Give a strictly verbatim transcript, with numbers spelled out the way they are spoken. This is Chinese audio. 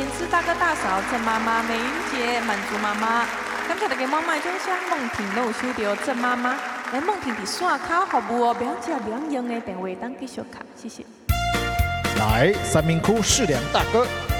知大哥大嫂郑妈妈、美云姐、满足妈妈，感谢大家妈妈中向梦婷都有收到郑妈妈。来梦婷伫线口服务哦，不要接不要用的电话当继续卡，谢谢。 来，三明窟世良大哥。